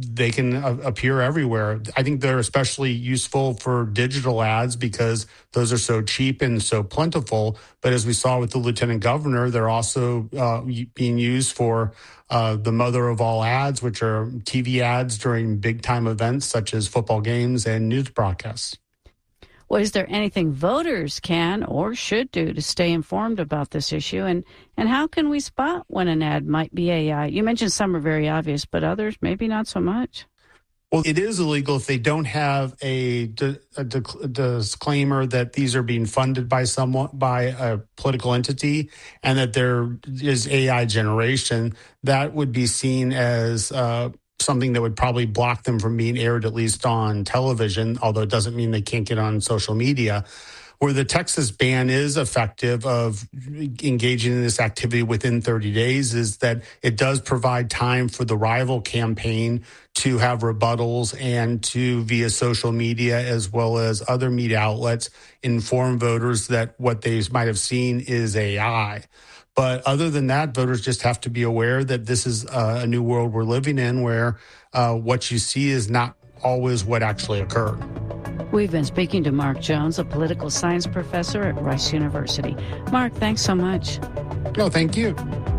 they can appear everywhere. I think they're especially useful for digital ads because those are so cheap and so plentiful. But as we saw with the lieutenant governor, they're also being used for the mother of all ads, which are TV ads during big time events such as football games and news broadcasts. Well, is there anything voters can or should do to stay informed about this issue? And how can we spot when an ad might be AI? You mentioned some are very obvious, but others maybe not so much. Well, it is illegal if they don't have a disclaimer that these are being funded by a political entity, and that there is AI generation. That would be seen as something that would probably block them from being aired, at least on television, although it doesn't mean they can't get on social media. Where the Texas ban is effective of engaging in this activity within 30 days is that it does provide time for the rival campaign to have rebuttals and to, via social media as well as other media outlets, inform voters that what they might have seen is AI. But other than that, voters just have to be aware that this is a new world we're living in where what you see is not always what actually occurred. We've been speaking to Mark Jones, a political science professor at Rice University. Mark, thanks so much. No, thank you.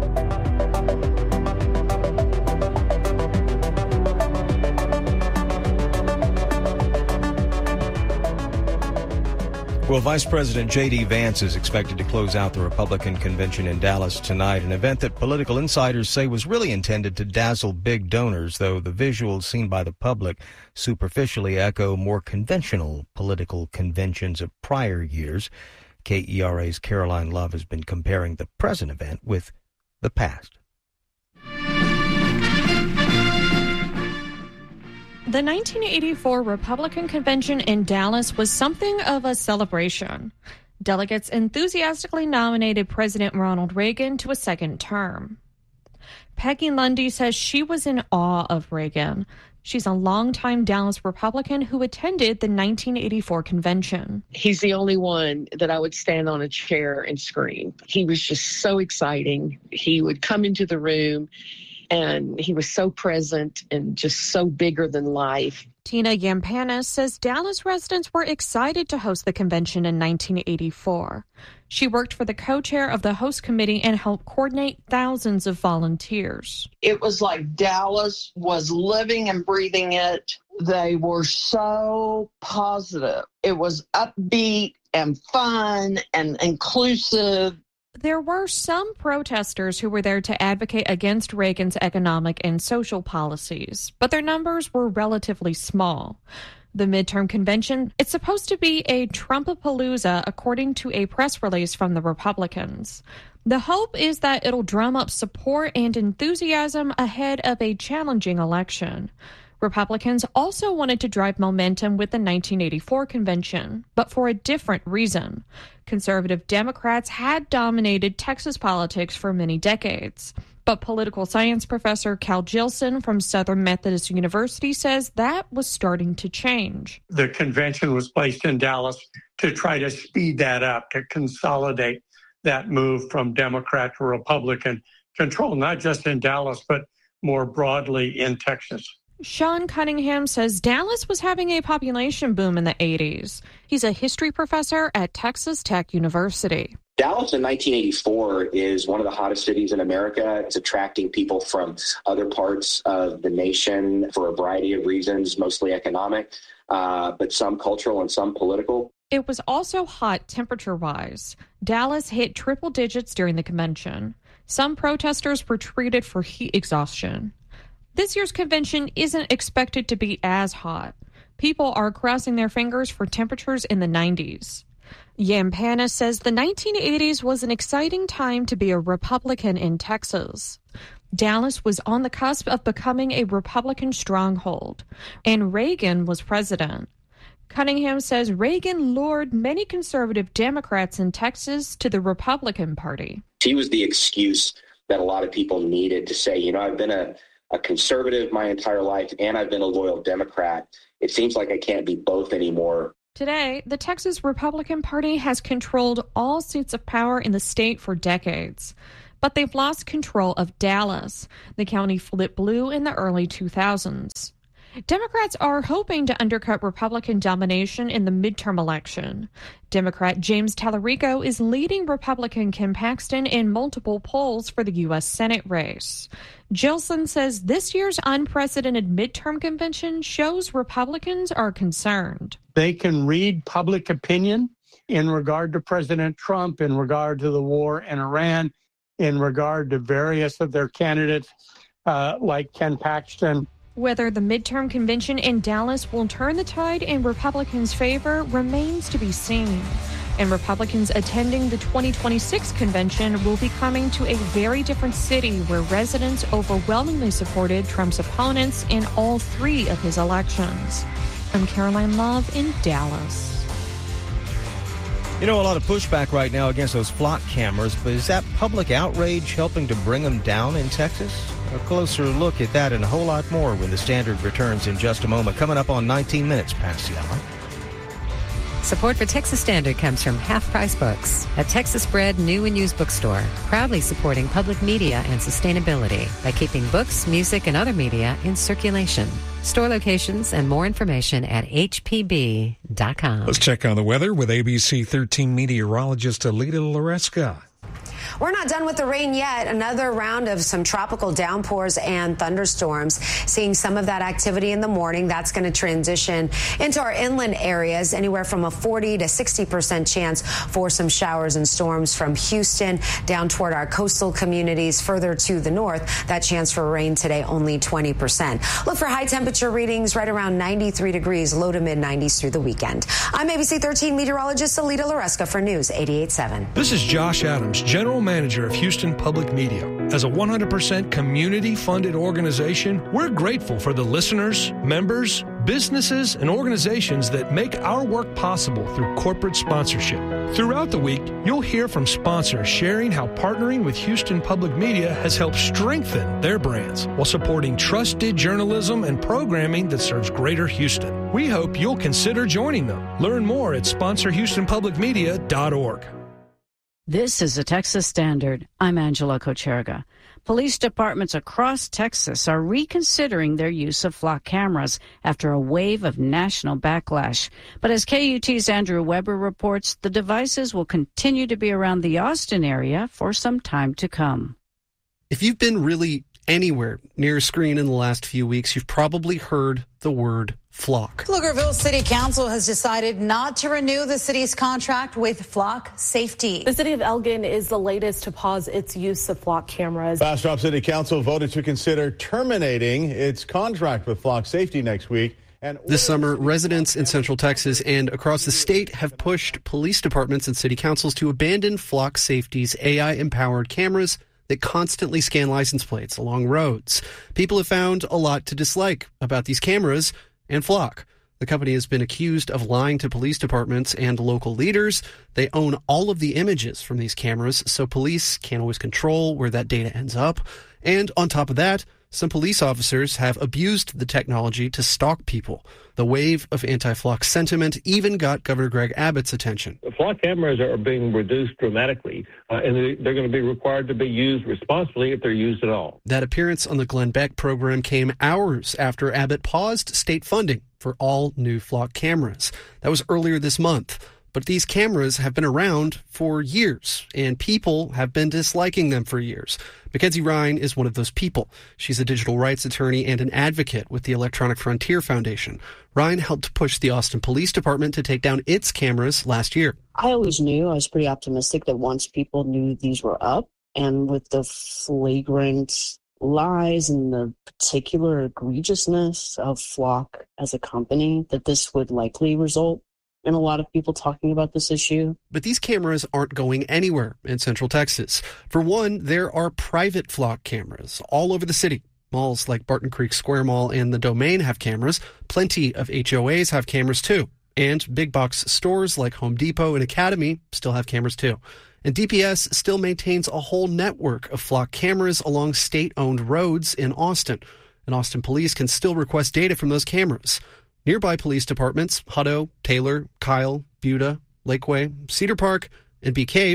Well, Vice President J.D. Vance is expected to close out the Republican convention in Dallas tonight, an event that political insiders say was really intended to dazzle big donors, though the visuals seen by the public superficially echo more conventional political conventions of prior years. KERA's Caroline Love has been comparing the present event with the past. The 1984 Republican convention in Dallas was something of a celebration. Delegates enthusiastically nominated President Ronald Reagan to a second term. Peggy Lundy says she was in awe of Reagan. She's a longtime Dallas Republican who attended the 1984 convention. He's the only one that I would stand on a chair and scream. He was just so exciting. He would come into the room and he was so present and just so bigger than life. Tina Yampanis says Dallas residents were excited to host the convention in 1984. She worked for the co-chair of the host committee and helped coordinate thousands of volunteers. It was like Dallas was living and breathing it. They were so positive. It was upbeat and fun and inclusive. There were some protesters who were there to advocate against Reagan's economic and social policies, but their numbers were relatively small. The midterm convention, it's supposed to be a Trumpapalooza, according to a press release from the Republicans. The hope is that it'll drum up support and enthusiasm ahead of a challenging election. Republicans also wanted to drive momentum with the 1984 convention, but for a different reason. Conservative Democrats had dominated Texas politics for many decades. But political science professor Cal Jilson from Southern Methodist University says that was starting to change. The convention was placed in Dallas to try to speed that up, to consolidate that move from Democrat to Republican control, not just in Dallas, but more broadly in Texas. Sean Cunningham says Dallas was having a population boom in the 80s. He's a history professor at Texas Tech University. Dallas in 1984 is one of the hottest cities in America. It's attracting people from other parts of the nation for a variety of reasons, mostly economic, but some cultural and some political. It was also hot temperature-wise. Dallas hit triple digits during the convention. Some protesters were treated for heat exhaustion. This year's convention isn't expected to be as hot. People are crossing their fingers for temperatures in the 90s. Yampanis says the 1980s was an exciting time to be a Republican in Texas. Dallas was on the cusp of becoming a Republican stronghold, and Reagan was president. Cunningham says Reagan lured many conservative Democrats in Texas to the Republican Party. He was the excuse that a lot of people needed to say, I've been a conservative my entire life, and I've been a loyal Democrat. It seems like I can't be both anymore. Today, the Texas Republican Party has controlled all seats of power in the state for decades. but they've lost control of Dallas. The county flipped blue in the early 2000s. Democrats are hoping to undercut Republican domination in the midterm election. Democrat James Tallarico is leading Republican Ken Paxton in multiple polls for the U.S. Senate race. Gilson says this year's unprecedented midterm convention shows Republicans are concerned. They can read public opinion in regard to President Trump, in regard to the war in Iran, in regard to various of their candidates like Ken Paxton. Whether the midterm convention in Dallas will turn the tide in Republicans' favor remains to be seen. And Republicans attending the 2026 convention will be coming to a very different city where residents overwhelmingly supported Trump's opponents in all three of his elections. I'm Caroline Love in Dallas. You know, a lot of pushback right now against those flock cameras, but is that public outrage helping to bring them down in Texas? A closer look at that and a whole lot more when the Standard returns in just a moment. Coming up on 19 minutes past the hour. Support for Texas Standard comes from Half Price Books, a Texas-bred new and used bookstore, proudly supporting public media and sustainability by keeping books, music, and other media in circulation. Store locations and more information at hpb.com. Let's check on the weather with ABC 13 meteorologist Alita Loresca. We're not done with the rain yet. Another round of some tropical downpours and thunderstorms. Seeing some of that activity in the morning. That's going to transition into our inland areas, anywhere from a 40 to 60% chance for some showers and storms from Houston down toward our coastal communities. Further to the north, that chance for rain today only 20%. Look for high temperature readings right around 93 degrees, low to mid 90s through the weekend. I'm ABC 13 meteorologist Alita Loresca for News 88.7. This is Josh Adams, General Manager of Houston Public Media. As a 100% community-funded organization, we're grateful for the listeners, members, businesses, and organizations that make our work possible through corporate sponsorship. Throughout the week, you'll hear from sponsors sharing how partnering with Houston Public Media has helped strengthen their brands while supporting trusted journalism and programming that serves Greater Houston. We hope you'll consider joining them. Learn more at sponsorhoustonpublicmedia.org. This is the Texas Standard. I'm Angela Kocherga. Police departments across Texas are reconsidering their use of flock cameras after a wave of national backlash. But as KUT's Andrew Weber reports, the devices will continue to be around the Austin area for some time to come. If you've been really anywhere near a screen in the last few weeks, you've probably heard the word flock. Pflugerville City Council has decided not to renew the city's contract with Flock Safety. The city of Elgin is the latest to pause its use of flock cameras. Bastrop City Council voted to consider terminating its contract with Flock Safety next week. This summer, residents in Central Texas and across the state have pushed police departments and city councils to abandon Flock Safety's AI-empowered cameras that constantly scan license plates along roads. People have found a lot to dislike about these cameras and Flock. The company has been accused of lying to police departments and local leaders. They own all of the images from these cameras, so police can't always control where that data ends up. And on top of that, some police officers have abused the technology to stalk people. The wave of anti-Flock sentiment even got Governor Greg Abbott's attention. Flock cameras are being reduced dramatically, and they're going to be required to be used responsibly if they're used at all. That appearance on the Glenn Beck program came hours after Abbott paused state funding for all new Flock cameras. That was earlier this month. But these cameras have been around for years, and people have been disliking them for years. Mackenzie Ryan is one of those people. She's a digital rights attorney and an advocate with the Electronic Frontier Foundation. Ryan helped push the Austin Police Department to take down its cameras last year. I always knew, I was pretty optimistic that once people knew these were up, and with the flagrant lies and the particular egregiousness of Flock as a company, that this would likely result and a lot of people talking about this issue. But these cameras aren't going anywhere in Central Texas. For one, there are private Flock cameras all over the city. Malls like Barton Creek Square Mall and The Domain have cameras. Plenty of HOAs have cameras too. And big box stores like Home Depot and Academy still have cameras too. And DPS still maintains a whole network of Flock cameras along state-owned roads in Austin. And Austin police can still request data from those cameras. Nearby police departments, Hutto, Taylor, Kyle, Buda, Lakeway, Cedar Park, and Bee Cave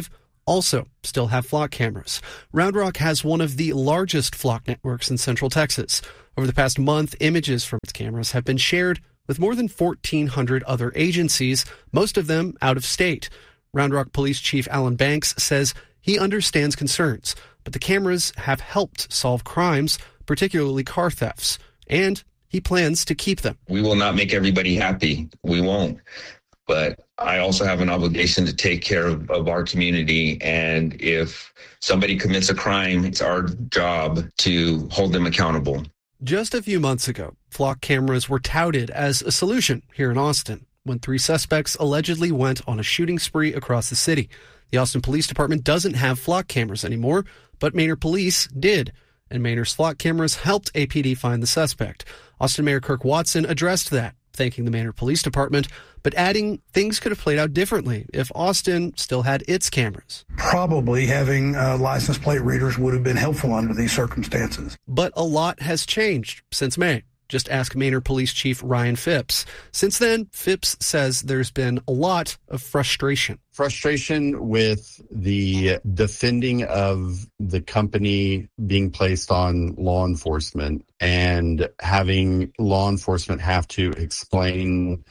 also still have flock cameras. Round Rock has one of the largest flock networks in Central Texas. Over the past month, images from its cameras have been shared with more than 1,400 other agencies, most of them out of state. Round Rock Police Chief Alan Banks says he understands concerns, but the cameras have helped solve crimes, particularly car thefts, and he plans to keep them. We will not make everybody happy. We won't. But I also have an obligation to take care of our community. And if somebody commits a crime, it's our job to hold them accountable. Just a few months ago, flock cameras were touted as a solution here in Austin when 3 suspects allegedly went on a shooting spree across the city. The Austin Police Department doesn't have flock cameras anymore, but Manor Police did. And Manor's flock cameras helped APD find the suspect. Austin Mayor Kirk Watson addressed that, thanking the Manor Police Department, but adding things could have played out differently if Austin still had its cameras. Probably having license plate readers would have been helpful under these circumstances. But a lot has changed since May. Just ask Manor Police Chief Ryan Phipps. Since then, Phipps says there's been a lot of frustration. Frustration with the defending of the company being placed on law enforcement and having law enforcement have to explain,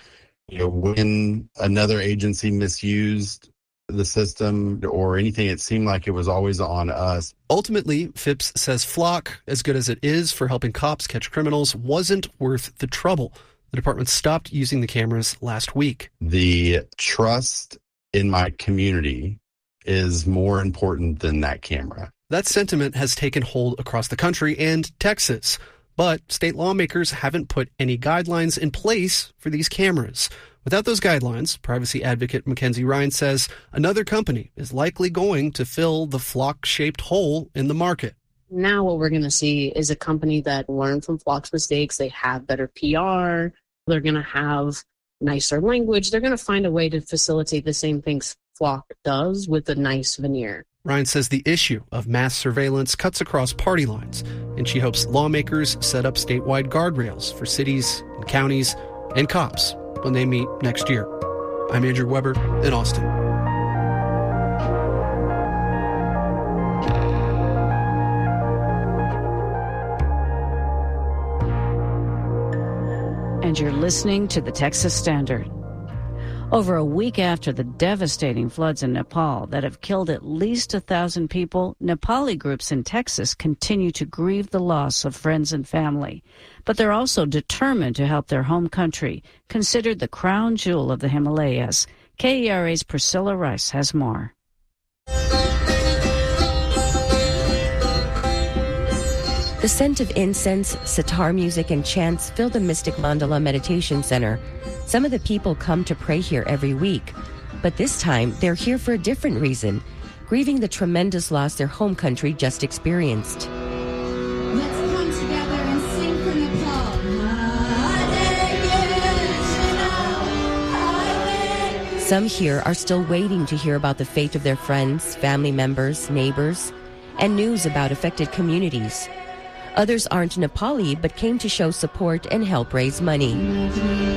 when another agency misused the system or anything. It seemed like it was always on us. Ultimately, Phipps says Flock, as good as it is for helping cops catch criminals, wasn't worth the trouble. The department stopped using the cameras last week. The trust in my community is more important than that camera. That sentiment has taken hold across the country and Texas, but state lawmakers haven't put any guidelines in place for these cameras. Without those guidelines, privacy advocate Mackenzie Ryan says another company is likely going to fill the flock-shaped hole in the market. Now what we're going to see is a company that learned from Flock's mistakes. They have better PR. They're going to have nicer language. They're going to find a way to facilitate the same things Flock does with a nice veneer. Ryan says the issue of mass surveillance cuts across party lines, and she hopes lawmakers set up statewide guardrails for cities and counties and cops when they meet next year. I'm Andrew Weber in Austin. And you're listening to the Texas Standard. Over a week after the devastating floods in Nepal that have killed at least 1,000 people, Nepali groups in Texas continue to grieve the loss of friends and family. But they're also determined to help their home country, considered the crown jewel of the Himalayas. KERA's Priscilla Rice has more. The scent of incense, sitar music, and chants fill the Mystic Mandala Meditation Center. Some of the people come to pray here every week, but this time they're here for a different reason, grieving the tremendous loss their home country just experienced. Let's come together and sing for Nepal. Some here are still waiting to hear about the fate of their friends, family members, neighbors, and news about affected communities. Others aren't Nepali but came to show support and help raise money.